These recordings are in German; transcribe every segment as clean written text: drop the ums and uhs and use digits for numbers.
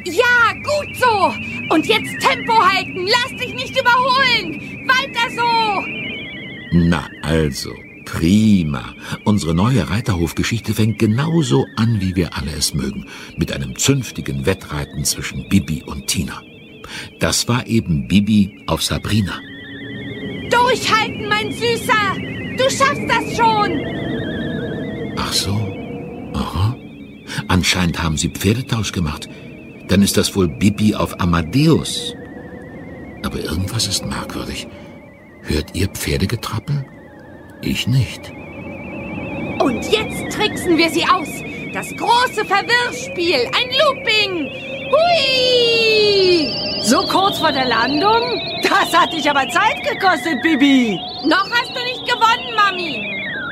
Ja, gut so. Und jetzt Tempo halten. Lass dich nicht überholen. Weiter so. Na also, prima. Unsere neue Reiterhofgeschichte fängt genauso an, wie wir alle es mögen. Mit einem zünftigen Wettreiten zwischen Bibi und Tina. Das war eben Bibi auf Sabrina. Durchhalten, mein Süßer. Du schaffst das schon. Ach so. Aha. Anscheinend haben sie Pferdetausch gemacht. Dann ist das wohl Bibi auf Amadeus. Aber irgendwas ist merkwürdig. Hört ihr Pferdegetrappel? Ich nicht. Und jetzt tricksen wir sie aus. Das große Verwirrspiel. Ein Looping. Hui! So kurz vor der Landung? Das hat dich aber Zeit gekostet, Bibi. Noch hast du nicht gewonnen, Mami.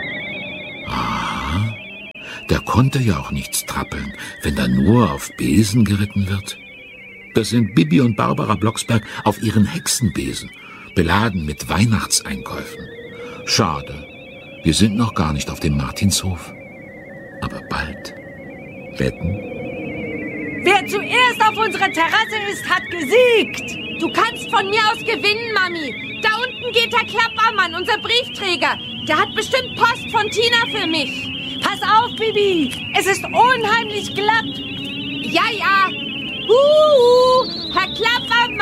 Aha. Der konnte ja auch nichts trappeln, wenn da nur auf Besen geritten wird. Das sind Bibi und Barbara Blocksberg auf ihren Hexenbesen, beladen mit Weihnachtseinkäufen. Schade, wir sind noch gar nicht auf dem Martinshof. Aber bald. Wetten? Wer zuerst auf unserer Terrasse ist, hat gesiegt. Du kannst von mir aus gewinnen, Mami. Da unten geht der Klappermann, unser Briefträger. Der hat bestimmt Post von Tina für mich. Pass auf, Bibi. Es ist unheimlich glatt. Ja, ja. Herr Klappermann.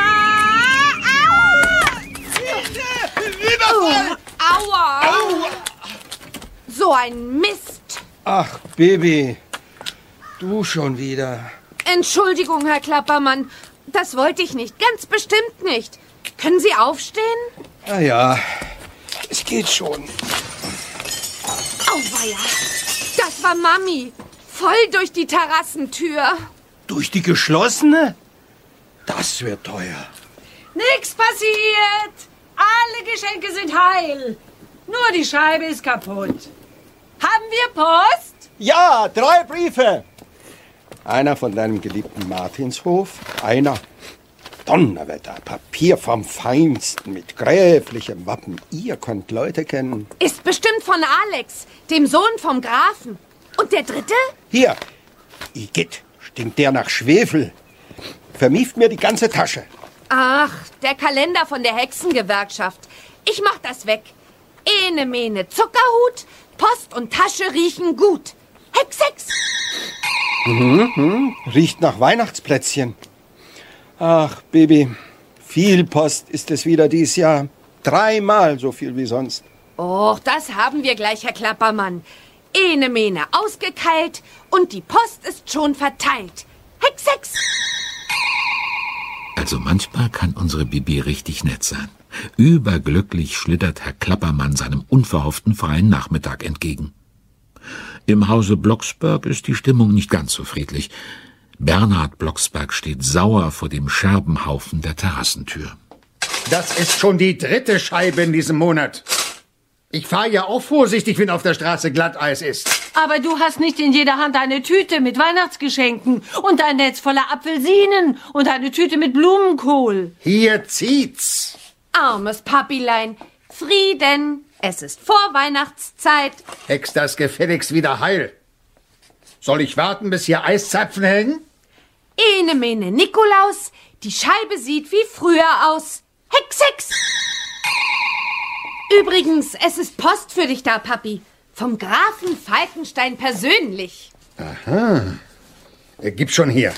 Überfall! Aua. Aua. So ein Mist. Ach, Bibi. Du schon wieder. Entschuldigung, Herr Klappermann. Das wollte ich nicht. Ganz bestimmt nicht. Können Sie aufstehen? Na ja, es geht schon. Auweia. Das war Mami. Voll durch die Terrassentür. Durch die geschlossene? Das wird teuer. Nichts passiert. Alle Geschenke sind heil. Nur die Scheibe ist kaputt. Haben wir Post? Ja, 3 Briefe. Einer von deinem geliebten Martinshof, einer Donnerwetter, Papier vom Feinsten mit gräflichem Wappen. Ihr könnt Leute kennen. Ist bestimmt von Alex, dem Sohn vom Grafen. Und der dritte? Hier, Igitt, stinkt der nach Schwefel. Vermieft mir die ganze Tasche. Ach, der Kalender von der Hexengewerkschaft. Ich mach das weg. Ene Mene Zuckerhut, Post und Tasche riechen gut. Hex, Hex. Riecht nach Weihnachtsplätzchen. Ach, Bibi, viel Post ist es wieder dies Jahr. 3-mal so viel wie sonst. Och, das haben wir gleich, Herr Klappermann. Ene Mene ausgekeilt und die Post ist schon verteilt. Hex, Hex. Also manchmal kann unsere Bibi richtig nett sein. Überglücklich schlittert Herr Klappermann seinem unverhofften freien Nachmittag entgegen. Im Hause Blocksberg ist die Stimmung nicht ganz so friedlich. Bernhard Blocksberg steht sauer vor dem Scherbenhaufen der Terrassentür. Das ist schon die 3. Scheibe in diesem Monat. Ich fahre ja auch vorsichtig, wenn auf der Straße Glatteis ist. Aber du hast nicht in jeder Hand eine Tüte mit Weihnachtsgeschenken und ein Netz voller Apfelsinen und eine Tüte mit Blumenkohl. Hier zieht's. Armes Papilein. Frieden. Es ist Vorweihnachtszeit. Hex das gefälligst wieder heil. Soll ich warten, bis hier Eiszapfen hängen? Ene Mene Nikolaus. Die Scheibe sieht wie früher aus. Hex, Hex. Übrigens, es ist Post für dich da, Papi. Vom Grafen Falkenstein persönlich. Aha. Gib schon hier.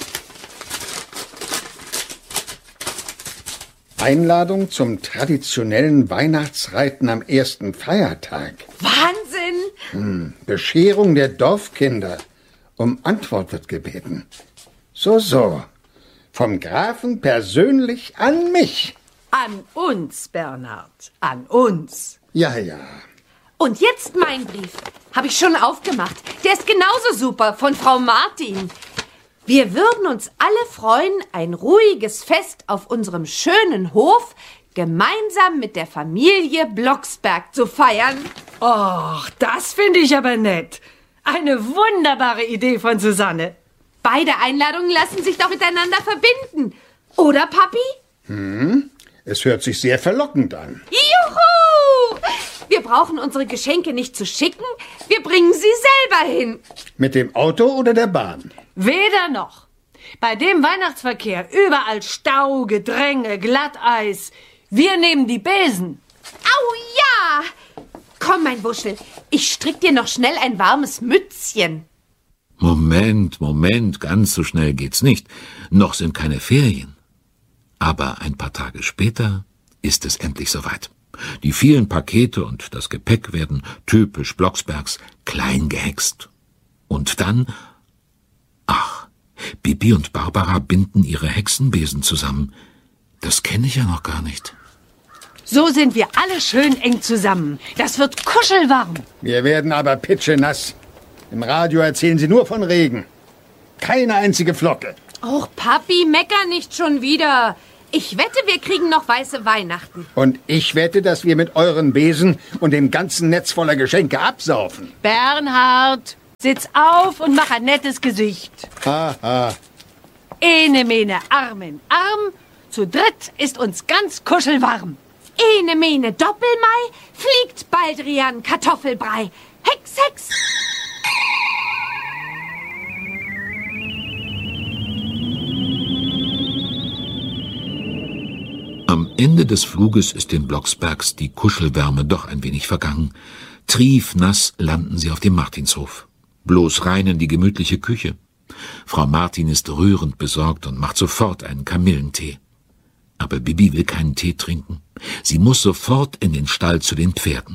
Einladung zum traditionellen Weihnachtsreiten am ersten Feiertag. Wahnsinn! Bescherung der Dorfkinder. Um Antwort wird gebeten. So. Vom Grafen persönlich an mich. An uns, Bernhard. An uns. Ja. Und jetzt mein Brief. Habe ich schon aufgemacht. Der ist genauso super, von Frau Martin. Wir würden uns alle freuen, ein ruhiges Fest auf unserem schönen Hof gemeinsam mit der Familie Blocksberg zu feiern. Och, das finde ich aber nett. Eine wunderbare Idee von Susanne. Beide Einladungen lassen sich doch miteinander verbinden. Oder, Papi? Es hört sich sehr verlockend an. Juhu! Wir brauchen unsere Geschenke nicht zu schicken. Wir bringen sie selber hin. Mit dem Auto oder der Bahn? Weder noch. Bei dem Weihnachtsverkehr, überall Stau, Gedränge, Glatteis. Wir nehmen die Besen. Au ja! Komm, mein Wuschel, ich strick dir noch schnell ein warmes Mützchen. Moment, ganz so schnell geht's nicht. Noch sind keine Ferien. Aber ein paar Tage später ist es endlich soweit. Die vielen Pakete und das Gepäck werden typisch Blocksbergs klein gehext. Und dann, Bibi und Barbara binden ihre Hexenbesen zusammen. Das kenne ich ja noch gar nicht. So sind wir alle schön eng zusammen. Das wird kuschelwarm. Wir werden aber pitschenass. Im Radio erzählen sie nur von Regen. Keine einzige Flocke. Och, Papi, mecker nicht schon wieder. Ich wette, wir kriegen noch weiße Weihnachten. Und ich wette, dass wir mit euren Besen und dem ganzen Netz voller Geschenke absaufen. Bernhard, sitz auf und mach ein nettes Gesicht. Haha. Ene, mene, Arm in Arm. Zu dritt ist uns ganz kuschelwarm. Ene, mene, Doppelmai, fliegt Baldrian Kartoffelbrei. Hex, Hex. Am Ende des Fluges ist den Blocksbergs die Kuschelwärme doch ein wenig vergangen. Triefnass landen sie auf dem Martinshof. Bloß rein in die gemütliche Küche. Frau Martin ist rührend besorgt und macht sofort einen Kamillentee. Aber Bibi will keinen Tee trinken. Sie muss sofort in den Stall zu den Pferden.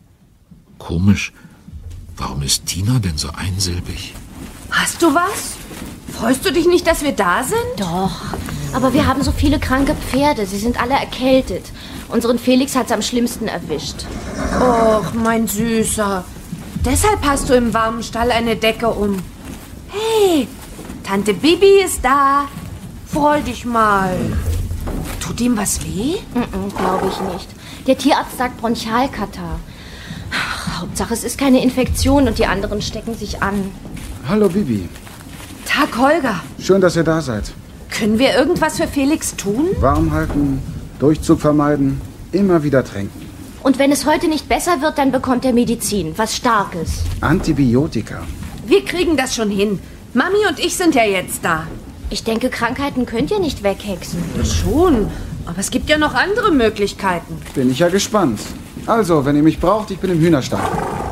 Komisch, warum ist Tina denn so einsilbig? Hast du was? Freust du dich nicht, dass wir da sind? Doch, aber wir haben so viele kranke Pferde. Sie sind alle erkältet. Unseren Felix hat's am schlimmsten erwischt. Och, mein Süßer. Deshalb hast du im warmen Stall eine Decke um. Hey, Tante Bibi ist da. Freu dich mal. Tut ihm was weh? Glaube ich nicht. Der Tierarzt sagt Bronchialkatarrh. Hauptsache, es ist keine Infektion und die anderen stecken sich an. Hallo Bibi. Tag, Holger. Schön, dass ihr da seid. Können wir irgendwas für Felix tun? Warm halten, Durchzug vermeiden, immer wieder tränken. Und wenn es heute nicht besser wird, dann bekommt er Medizin, was Starkes. Antibiotika. Wir kriegen das schon hin. Mami und ich sind ja jetzt da. Ich denke, Krankheiten könnt ihr nicht weghexen. Schon, aber es gibt ja noch andere Möglichkeiten. Bin ich ja gespannt. Also, wenn ihr mich braucht, ich bin im Hühnerstall.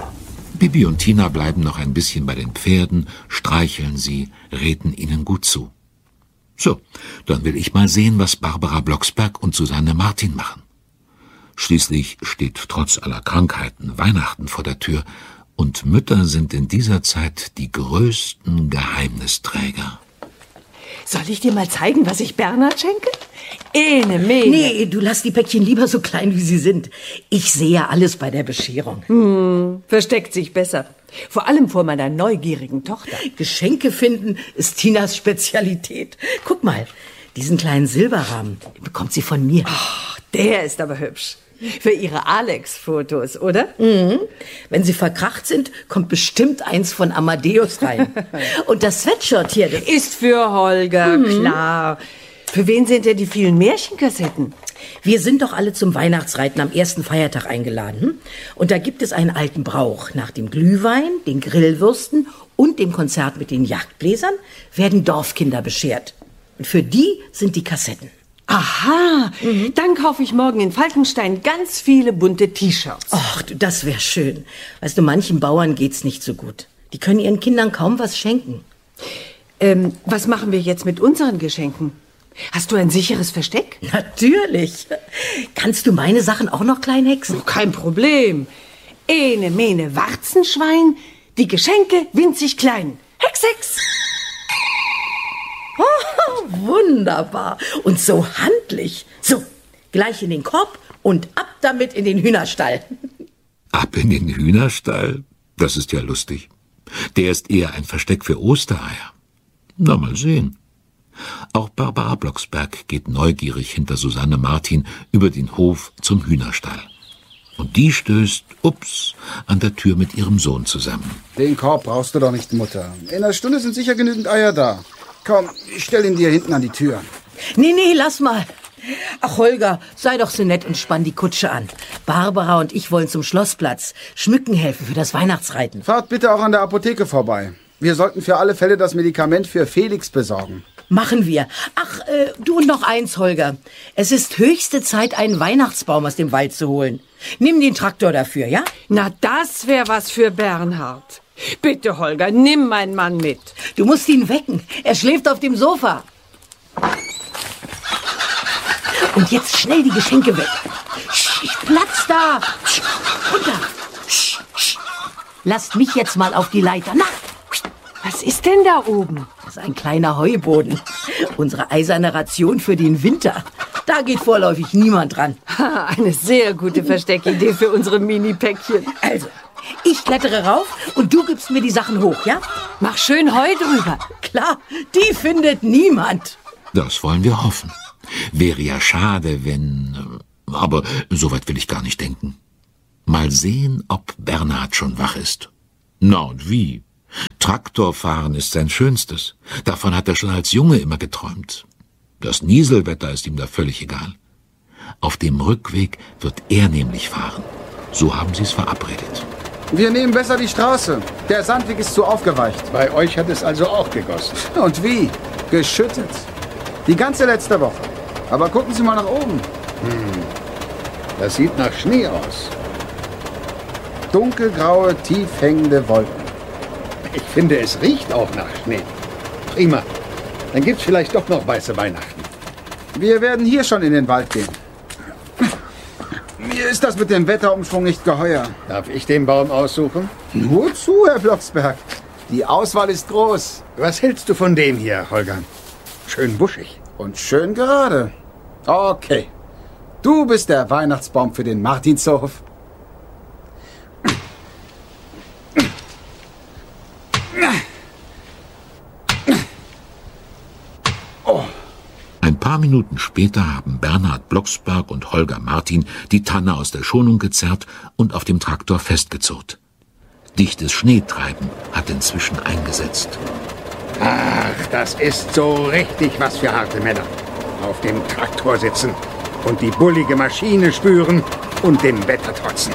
Bibi und Tina bleiben noch ein bisschen bei den Pferden, streicheln sie, reden ihnen gut zu. So, dann will ich mal sehen, was Barbara Blocksberg und Susanne Martin machen. Schließlich steht trotz aller Krankheiten Weihnachten vor der Tür und Mütter sind in dieser Zeit die größten Geheimnisträger. Soll ich dir mal zeigen, was ich Bernhard schenke? Ene, mene. Nee, du lass die Päckchen lieber so klein, wie sie sind. Ich sehe ja alles bei der Bescherung. Versteckt sich besser. Vor allem vor meiner neugierigen Tochter. Geschenke finden ist Tinas Spezialität. Guck mal, diesen kleinen Silberrahmen, den bekommt sie von mir. Ach, der ist aber hübsch. Für ihre Alex-Fotos, oder? Wenn sie verkracht sind, kommt bestimmt eins von Amadeus rein. Und das Sweatshirt hier, das Ist für Holger, klar. Für wen sind denn die vielen Märchenkassetten? Wir sind doch alle zum Weihnachtsreiten am ersten Feiertag eingeladen. Und da gibt es einen alten Brauch. Nach dem Glühwein, den Grillwürsten und dem Konzert mit den Jagdbläsern werden Dorfkinder beschert. Und für die sind die Kassetten. Aha, dann kaufe ich morgen in Falkenstein ganz viele bunte T-Shirts. Ach, du, das wäre schön. Weißt du, manchen Bauern geht's nicht so gut. Die können ihren Kindern kaum was schenken. Was machen wir jetzt mit unseren Geschenken? Hast du ein sicheres Versteck? Natürlich. Kannst du meine Sachen auch noch klein hexen? Oh, kein Problem. Ene, mene, Warzenschwein, die Geschenke winzig klein. Hex, Hex. Oh, wunderbar. Und so handlich. So, gleich in den Korb und ab damit in den Hühnerstall. Ab in den Hühnerstall? Das ist ja lustig. Der ist eher ein Versteck für Ostereier. Na, mal sehen. Auch Barbara Blocksberg geht neugierig hinter Susanne Martin über den Hof zum Hühnerstall. Und die stößt, an der Tür mit ihrem Sohn zusammen. Den Korb brauchst du doch nicht, Mutter. In einer Stunde sind sicher genügend Eier da. Komm, ich stell ihn dir hinten an die Tür. Nee, lass mal. Ach, Holger, sei doch so nett und spann die Kutsche an. Barbara und ich wollen zum Schlossplatz. Schmücken helfen für das Weihnachtsreiten. Fahrt bitte auch an der Apotheke vorbei. Wir sollten für alle Fälle das Medikament für Felix besorgen. Machen wir. Ach, du und noch eins, Holger. Es ist höchste Zeit, einen Weihnachtsbaum aus dem Wald zu holen. Nimm den Traktor dafür, ja? Na, das wäre was für Bernhard. Bitte, Holger, nimm meinen Mann mit. Du musst ihn wecken. Er schläft auf dem Sofa. Und jetzt schnell die Geschenke weg. Platz da. Runter. Lasst mich jetzt mal auf die Leiter. Na. Was ist denn da oben? Das ist ein kleiner Heuboden. Unsere eiserne Ration für den Winter. Da geht vorläufig niemand dran. Eine sehr gute Versteckidee für unsere Mini-Päckchen. Also, ich klettere rauf und du gibst mir die Sachen hoch, ja? Mach schön Heu drüber. Klar, die findet niemand. Das wollen wir hoffen. Wäre ja schade, wenn... Aber so weit will ich gar nicht denken. Mal sehen, ob Bernhard schon wach ist. Na und wie? Traktorfahren ist sein Schönstes. Davon hat er schon als Junge immer geträumt. Das Nieselwetter ist ihm da völlig egal. Auf dem Rückweg wird er nämlich fahren. So haben sie es verabredet. Wir nehmen besser die Straße. Der Sandweg ist zu aufgeweicht. Bei euch hat es also auch gegossen. Und wie? Geschüttet. Die ganze letzte Woche. Aber gucken Sie mal nach oben. Das sieht nach Schnee aus. Dunkelgraue, tief hängende Wolken. Ich finde, es riecht auch nach Schnee. Prima. Dann gibt's vielleicht doch noch weiße Weihnachten. Wir werden hier schon in den Wald gehen. Mir ist das mit dem Wetterumschwung nicht geheuer. Darf ich den Baum aussuchen? Nur zu, Herr Blocksberg. Die Auswahl ist groß. Was hältst du von dem hier, Holger? Schön buschig. Und schön gerade. Okay. Du bist der Weihnachtsbaum für den Martinshof. Ein paar Minuten später haben Bernhard Blocksberg und Holger Martin die Tanne aus der Schonung gezerrt und auf dem Traktor festgezurrt. Dichtes Schneetreiben hat inzwischen eingesetzt. Ach, das ist so richtig was für harte Männer. Auf dem Traktor sitzen und die bullige Maschine spüren und dem Wetter trotzen.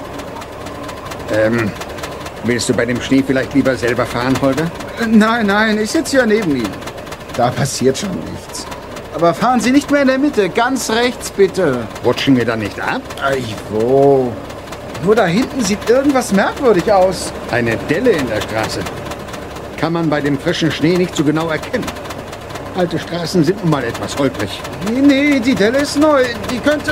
Willst du bei dem Schnee vielleicht lieber selber fahren, Holger? Nein, ich sitze ja neben Ihnen. Da passiert schon nichts. Aber fahren Sie nicht mehr in der Mitte, ganz rechts bitte. Rutschen wir dann nicht ab? Wo? Nur da hinten sieht irgendwas merkwürdig aus. Eine Delle in der Straße. Kann man bei dem frischen Schnee nicht so genau erkennen. Alte Straßen sind nun mal etwas holprig. Nee, die Delle ist neu. Die könnte...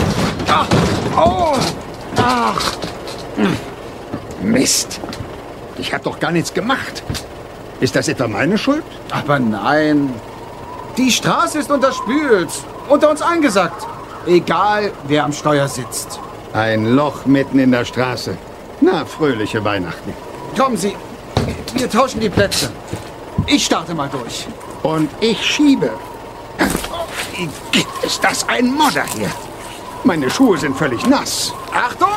Mist. Ich habe doch gar nichts gemacht. Ist das etwa meine Schuld? Aber nein. Die Straße ist unterspült. Unter uns eingesackt. Egal, wer am Steuer sitzt. Ein Loch mitten in der Straße. Na, fröhliche Weihnachten. Kommen Sie, wir tauschen die Plätze. Ich starte mal durch. Und ich schiebe. Ist das ein Modder hier? Meine Schuhe sind völlig nass. Achtung!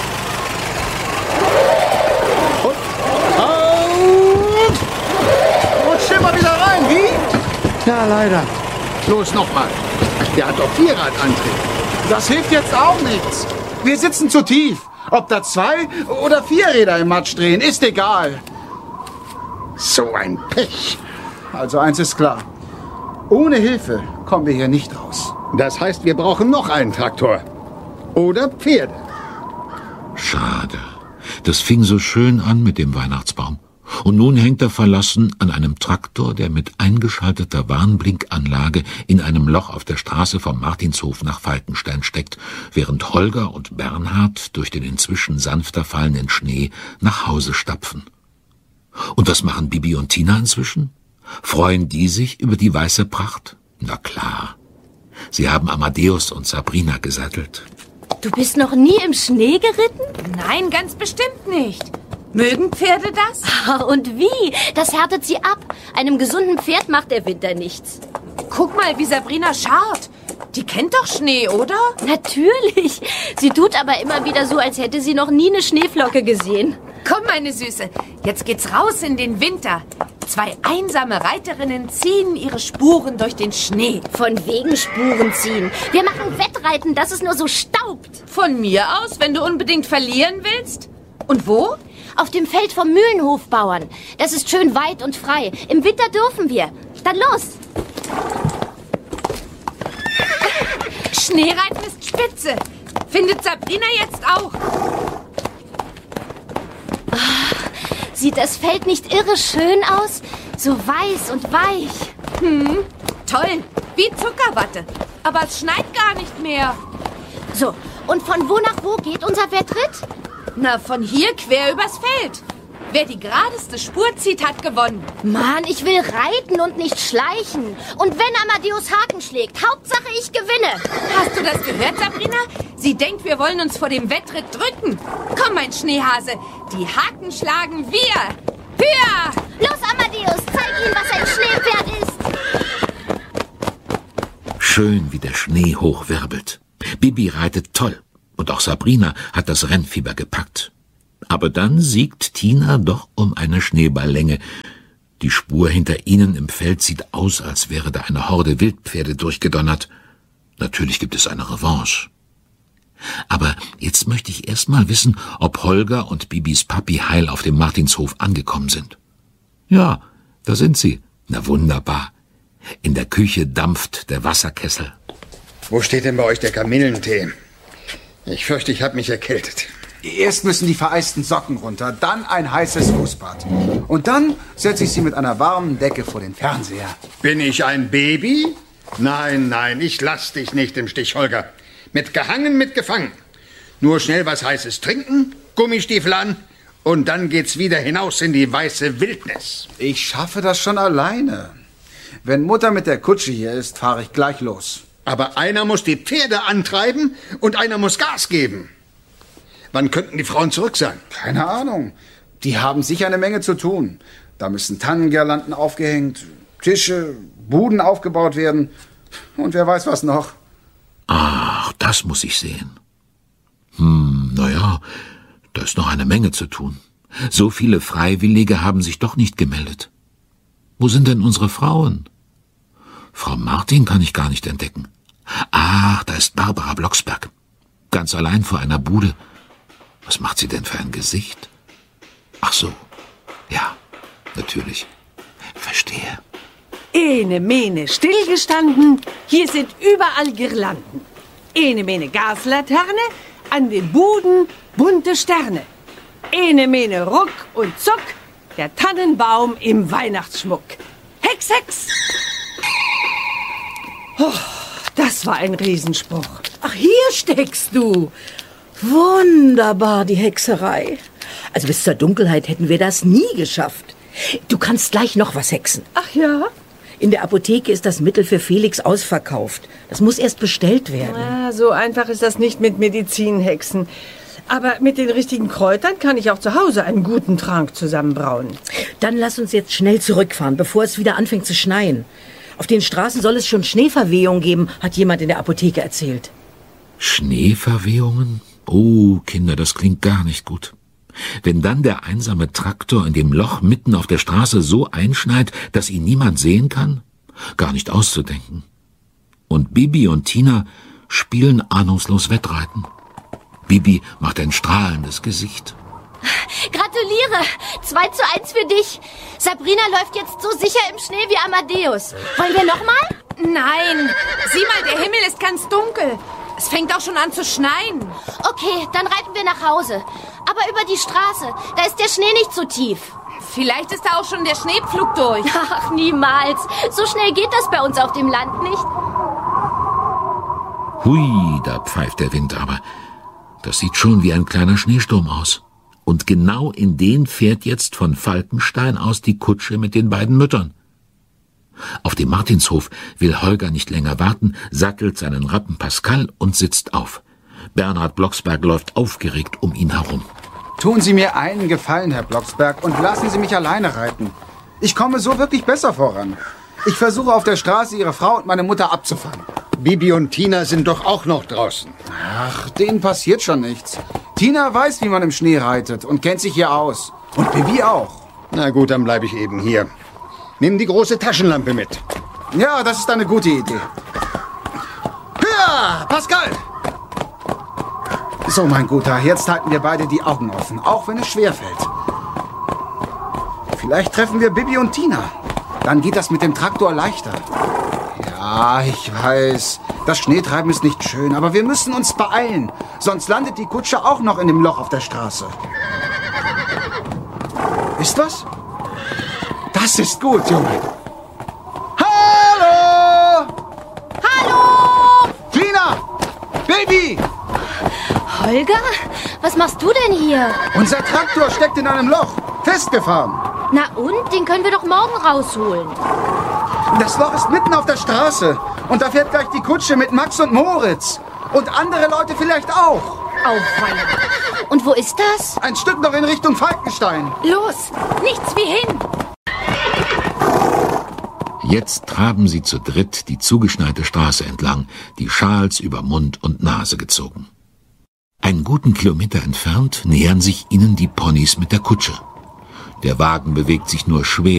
Rutscht immer wieder rein, wie? Ja, leider. Los, nochmal. Der hat doch Vierradantrieb. Das hilft jetzt auch nichts. Wir sitzen zu tief. Ob da 2 oder 4 Räder im Matsch drehen, ist egal. So ein Pech. Also eins ist klar. Ohne Hilfe kommen wir hier nicht raus. Das heißt, wir brauchen noch einen Traktor. Oder Pferde. Schade. Das fing so schön an mit dem Weihnachtsbaum. Und nun hängt er verlassen an einem Traktor, der mit eingeschalteter Warnblinkanlage in einem Loch auf der Straße vom Martinshof nach Falkenstein steckt, während Holger und Bernhard durch den inzwischen sanfter fallenden Schnee nach Hause stapfen. Und was machen Bibi und Tina inzwischen? Freuen die sich über die weiße Pracht? Na klar. Sie haben Amadeus und Sabrina gesattelt. Du bist noch nie im Schnee geritten? Nein, ganz bestimmt nicht. Mögen Pferde das? Und wie? Das härtet sie ab. Einem gesunden Pferd macht der Winter nichts. Guck mal, wie Sabrina scharrt. Die kennt doch Schnee, oder? Natürlich. Sie tut aber immer wieder so, als hätte sie noch nie eine Schneeflocke gesehen. Komm, meine Süße, jetzt geht's raus in den Winter. 2 einsame Reiterinnen ziehen ihre Spuren durch den Schnee. Von wegen Spuren ziehen. Wir machen Wettreiten, dass es nur so staubt. Von mir aus, wenn du unbedingt verlieren willst. Und wo? Auf dem Feld vom Mühlenhofbauern. Das ist schön weit und frei. Im Winter dürfen wir. Dann los. Schneereiten ist spitze. Findet Sabrina jetzt auch. Sieht das Feld nicht irre schön aus? So weiß und weich. Toll, wie Zuckerwatte. Aber es schneit gar nicht mehr. So, und von wo nach wo geht unser Wettritt? Na, von hier quer übers Feld. Wer die geradeste Spur zieht, hat gewonnen. Mann, ich will reiten und nicht schleichen. Und wenn Amadeus Haken schlägt, Hauptsache ich gewinne. Hast du das gehört, Sabrina? Sie denkt, wir wollen uns vor dem Wettritt drücken. Komm, mein Schneehase, die Haken schlagen wir. Höher! Los, Amadeus, zeig ihm, was ein Schneepferd ist. Schön, wie der Schnee hochwirbelt. Bibi reitet toll. Und auch Sabrina hat das Rennfieber gepackt. Aber dann siegt Tina doch um eine Schneeballlänge. Die Spur hinter ihnen im Feld sieht aus, als wäre da eine Horde Wildpferde durchgedonnert. Natürlich gibt es eine Revanche. Aber jetzt möchte ich erst mal wissen, ob Holger und Bibis Papi heil auf dem Martinshof angekommen sind. Ja, da sind sie. Na wunderbar. In der Küche dampft der Wasserkessel. Wo steht denn bei euch der Kamillentee? Ich fürchte, ich habe mich erkältet. Erst müssen die vereisten Socken runter, dann ein heißes Fußbad. Und dann setze ich sie mit einer warmen Decke vor den Fernseher. Bin ich ein Baby? Nein, nein, ich lass dich nicht im Stich, Holger. Mit gehangen, mit gefangen. Nur schnell was Heißes trinken, Gummistiefel an und dann geht's wieder hinaus in die weiße Wildnis. Ich schaffe das schon alleine. Wenn Mutter mit der Kutsche hier ist, fahre ich gleich los. Aber einer muss die Pferde antreiben und einer muss Gas geben. Wann könnten die Frauen zurück sein? Keine Ahnung. Die haben sicher eine Menge zu tun. Da müssen Tannengirlanden aufgehängt, Tische, Buden aufgebaut werden. Und wer weiß was noch. Ach, das muss ich sehen. Naja, da ist noch eine Menge zu tun. So viele Freiwillige haben sich doch nicht gemeldet. Wo sind denn unsere Frauen? Frau Martin kann ich gar nicht entdecken. Ach, da ist Barbara Blocksberg. Ganz allein vor einer Bude. Was macht sie denn für ein Gesicht? Ach so, ja, natürlich. Verstehe. Ene Mene stillgestanden, hier sind überall Girlanden. Ene Mene Gaslaterne, an den Buden bunte Sterne. Ene Mene Ruck und Zuck, der Tannenbaum im Weihnachtsschmuck. Hex, Hex! Oh, das war ein Riesenspruch. Ach, hier steckst du. Wunderbar, die Hexerei. Also bis zur Dunkelheit hätten wir das nie geschafft. Du kannst gleich noch was hexen. Ach ja? In der Apotheke ist das Mittel für Felix ausverkauft. Das muss erst bestellt werden. Ah, so einfach ist das nicht mit Medizinhexen. Aber mit den richtigen Kräutern kann ich auch zu Hause einen guten Trank zusammenbrauen. Dann lass uns jetzt schnell zurückfahren, bevor es wieder anfängt zu schneien. Auf den Straßen soll es schon Schneeverwehungen geben, hat jemand in der Apotheke erzählt. Schneeverwehungen? Oh, Kinder, das klingt gar nicht gut. Wenn dann der einsame Traktor in dem Loch mitten auf der Straße so einschneit, dass ihn niemand sehen kann? Gar nicht auszudenken. Und Bibi und Tina spielen ahnungslos Wettreiten. Bibi macht ein strahlendes Gesicht. Gratuliere! 2:1 für dich. Sabrina läuft jetzt so sicher im Schnee wie Amadeus. Wollen wir noch mal? Nein, sieh mal, der Himmel ist ganz dunkel. Es fängt auch schon an zu schneien. Okay, dann reiten wir nach Hause. Aber über die Straße, da ist der Schnee nicht so tief. Vielleicht ist da auch schon der Schneepflug durch. Ach, niemals. So schnell geht das bei uns auf dem Land nicht. Hui, da pfeift der Wind aber. Das sieht schon wie ein kleiner Schneesturm aus. Und genau in den fährt jetzt von Falkenstein aus die Kutsche mit den beiden Müttern. Auf dem Martinshof will Holger nicht länger warten, sattelt seinen Rappen Pascal und sitzt auf. Bernhard Blocksberg läuft aufgeregt um ihn herum. Tun Sie mir einen Gefallen, Herr Blocksberg, und lassen Sie mich alleine reiten. Ich komme so wirklich besser voran. Ich versuche auf der Straße Ihre Frau und meine Mutter abzufangen. Bibi und Tina sind doch auch noch draußen. Ach, denen passiert schon nichts. Tina weiß, wie man im Schnee reitet und kennt sich hier aus. Und Bibi auch. Na gut, dann bleibe ich eben hier. Nimm die große Taschenlampe mit. Ja, das ist eine gute Idee. Ja, Pascal! So, mein Guter, jetzt halten wir beide die Augen offen, auch wenn es schwerfällt. Vielleicht treffen wir Bibi und Tina. Dann geht das mit dem Traktor leichter. Ja, ich weiß. Das Schneetreiben ist nicht schön, aber wir müssen uns beeilen. Sonst landet die Kutsche auch noch in dem Loch auf der Straße. Ist was? Das ist gut, Junge. Hallo! Hallo! Tina! Baby! Holger? Was machst du denn hier? Unser Traktor steckt in einem Loch. Festgefahren. Na und? Den können wir doch morgen rausholen. Das Loch ist mitten auf der Straße. Und da fährt gleich die Kutsche mit Max und Moritz. Und andere Leute vielleicht auch. Auweia. Und wo ist das? Ein Stück noch in Richtung Falkenstein. Los, nichts wie hin. Jetzt traben sie zu dritt die zugeschneite Straße entlang, die Schals über Mund und Nase gezogen. Einen guten Kilometer entfernt nähern sich ihnen die Ponys mit der Kutsche. Der Wagen bewegt sich nur schwer